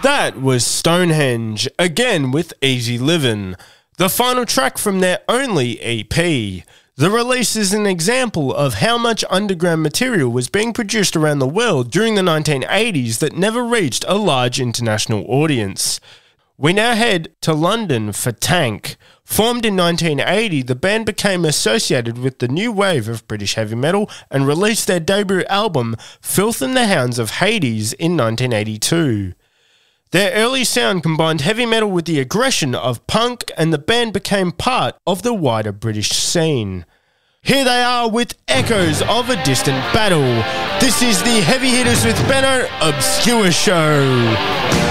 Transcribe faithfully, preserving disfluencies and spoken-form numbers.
That was Stonehenge, again with Easy Livin', the final track from their only E P. The release is an example of how much underground material was being produced around the world during the nineteen eighties that never reached a large international audience. We now head to London for Tank. Formed in nineteen eighty, the band became associated with the new wave of British heavy metal and released their debut album, Filth and the Hounds of Hades, in nineteen eighty-two. Their early sound combined heavy metal with the aggression of punk, and the band became part of the wider British scene. Here they are with Echoes of a Distant Battle. This is the Heavy Hitters with Benno Obscure Show.